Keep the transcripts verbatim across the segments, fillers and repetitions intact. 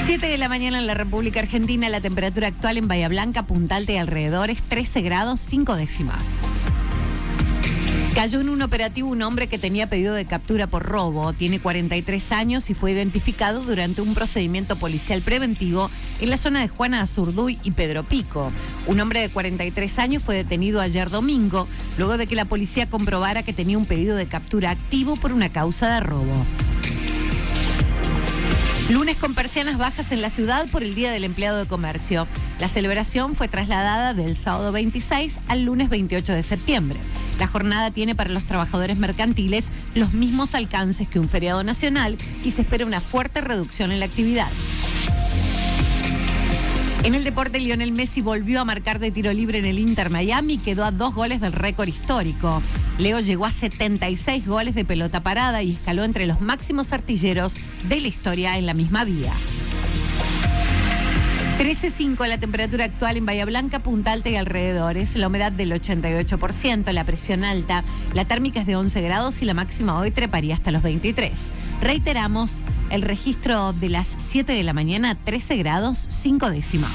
siete de la mañana en la República Argentina, la temperatura actual en Bahía Blanca, Punta Alta y alrededores, trece grados cinco décimas. Cayó en un operativo un hombre que tenía pedido de captura por robo. Tiene cuarenta y tres años y fue identificado durante un procedimiento policial preventivo en la zona de Juana Azurduy y Pedro Pico. Un hombre de cuarenta y tres años fue detenido ayer domingo, luego de que la policía comprobara que tenía un pedido de captura activo por una causa de robo. Lunes con persianas bajas en la ciudad por el Día del Empleado de Comercio. La celebración fue trasladada del sábado veintiséis al lunes veintiocho de septiembre. La jornada tiene para los trabajadores mercantiles los mismos alcances que un feriado nacional y se espera una fuerte reducción en la actividad. En el deporte, Lionel Messi volvió a marcar de tiro libre en el Inter Miami y quedó a dos goles del récord histórico. Leo llegó a setenta y seis goles de pelota parada y escaló entre los máximos artilleros de la historia en la misma vía. trece punto cinco la temperatura actual en Bahía Blanca, Punta Alta y alrededores, la humedad del ochenta y ocho por ciento, la presión alta, la térmica es de once grados y la máxima hoy treparía hasta los veintitrés. Reiteramos, el registro de las siete de la mañana, trece grados cinco décimas.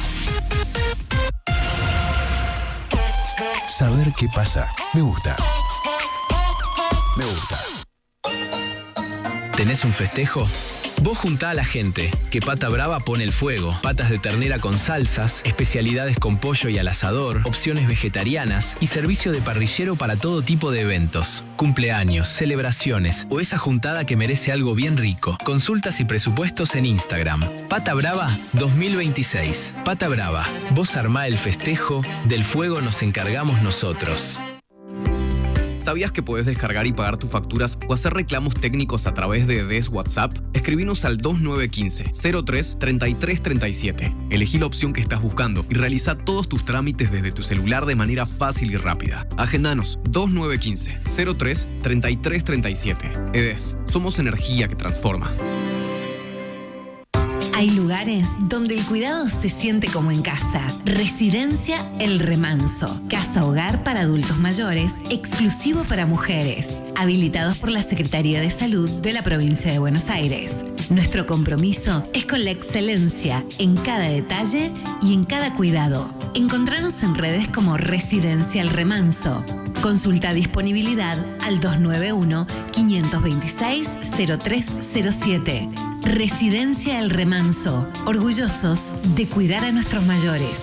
Saber qué pasa, me gusta. Me gusta. ¿Tenés un festejo? Vos juntá a la gente, que Pata Brava pone el fuego. Patas de ternera con salsas, especialidades con pollo y al asador, opciones vegetarianas y servicio de parrillero para todo tipo de eventos. Cumpleaños, celebraciones o esa juntada que merece algo bien rico. Consultas y presupuestos en Instagram. Pata Brava dos mil veintiséis. Pata Brava, vos armá el festejo, del fuego nos encargamos nosotros. ¿Sabías que podés descargar y pagar tus facturas o hacer reclamos técnicos a través de D E S WhatsApp? Escribinos al dos nueve uno cinco, cero tres, treinta y tres treinta y siete. Elegí la opción que estás buscando y realiza todos tus trámites desde tu celular de manera fácil y rápida. Agendanos dos nueve uno cinco, cero tres, treinta y tres treinta y siete. E D E S, somos energía que transforma. Hay lugares donde el cuidado se siente como en casa. Residencia El Remanso. Casa hogar para adultos mayores, exclusivo para mujeres. Habilitados por la Secretaría de Salud de la Provincia de Buenos Aires. Nuestro compromiso es con la excelencia en cada detalle y en cada cuidado. Encontranos en redes como Residencia El Remanso. Consulta disponibilidad al dos nueve uno, cinco dos seis, cero tres cero siete. Residencia El Remanso. Orgullosos de cuidar a nuestros mayores.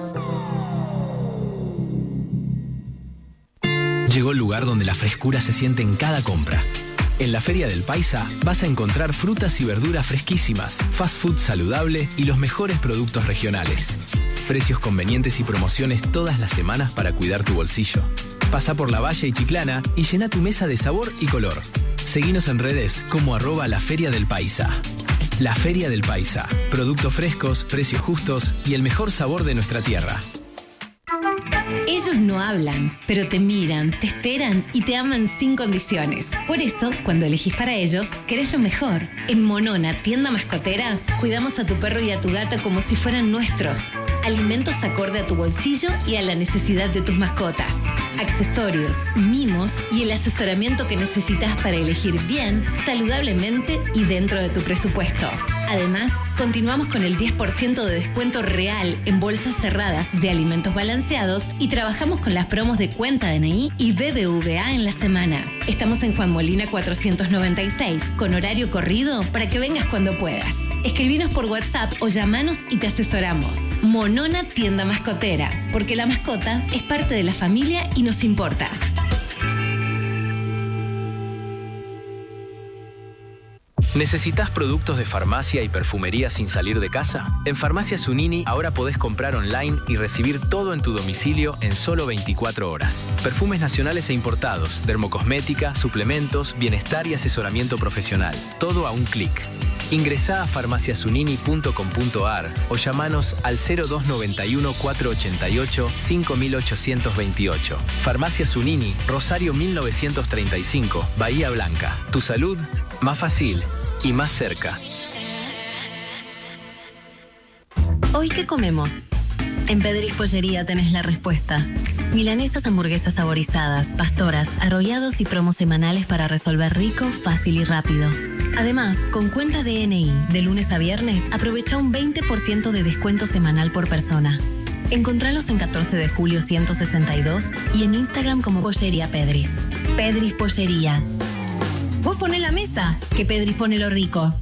Llegó el lugar donde la frescura se siente en cada compra. En la Feria del Paisa vas a encontrar frutas y verduras fresquísimas, fast food saludable y los mejores productos regionales. Precios convenientes y promociones todas las semanas para cuidar tu bolsillo. Pasa por La Valle y Chiclana y llena tu mesa de sabor y color. Seguinos en redes como arroba la Feria del Paisa. La Feria del Paisa. Productos frescos, precios justos y el mejor sabor de nuestra tierra. Ellos no hablan, pero te miran, te esperan y te aman sin condiciones. Por eso, cuando elegís para ellos, querés lo mejor. En Monona, tienda mascotera, cuidamos a tu perro y a tu gata como si fueran nuestros. Alimentos acorde a tu bolsillo y a la necesidad de tus mascotas. Accesorios, mimos y el asesoramiento que necesitas para elegir bien, saludablemente y dentro de tu presupuesto. Además, continuamos con el diez por ciento de descuento real en bolsas cerradas de alimentos balanceados y trabajamos con las promos de cuenta D N I y B B V A en la semana. Estamos en Juan Molina cuatrocientos noventa y seis, con horario corrido para que vengas cuando puedas. Escribinos por WhatsApp o llamanos y te asesoramos. Monona Tienda Mascotera, porque la mascota es parte de la familia y nos importa. ¿Necesitas productos de farmacia y perfumería sin salir de casa? En Farmacia Zunini ahora podés comprar online y recibir todo en tu domicilio en solo veinticuatro horas. Perfumes nacionales e importados, dermocosmética, suplementos, bienestar y asesoramiento profesional. Todo a un clic. Ingresá a farmacia zunini punto com punto ar o llamanos al cero dos noventa y uno, cuatrocientos ochenta y ocho, cinco mil ochocientos veintiocho. Farmacia Zunini, Rosario mil novecientos treinta y cinco, Bahía Blanca. Tu salud, más fácil y más cerca. ¿Hoy qué comemos? En Pedris Pollería tenés la respuesta. Milanesas, hamburguesas saborizadas, pastoras, arrollados y promos semanales para resolver rico, fácil y rápido. Además, con cuenta D N I, de lunes a viernes, aprovecha un veinte por ciento de descuento semanal por persona. Encontralos en catorce de julio ciento sesenta y dos y en Instagram como Pollería Pedris. Pedris Pollería. Vos poné la mesa, que Pedris pone lo rico.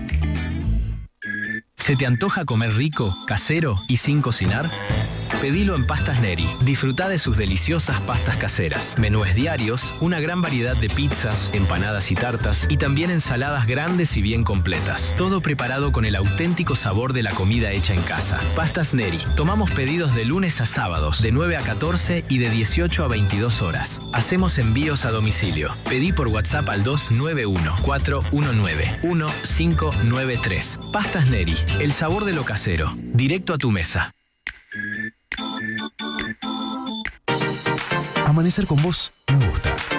¿Se te antoja comer rico, casero y sin cocinar? Pedilo en Pastas Neri. Disfruta de sus deliciosas pastas caseras, menúes diarios, una gran variedad de pizzas, empanadas y tartas y también ensaladas grandes y bien completas. Todo preparado con el auténtico sabor de la comida hecha en casa. Pastas Neri. Tomamos pedidos de lunes a sábados, de nueve a catorce y de dieciocho a veintidós horas. Hacemos envíos a domicilio. Pedí por WhatsApp al dos nueve uno, cuatro uno nueve, uno cinco nueve tres. Pastas Neri. El sabor de lo casero. Directo a tu mesa. Amanecer con vos me gusta.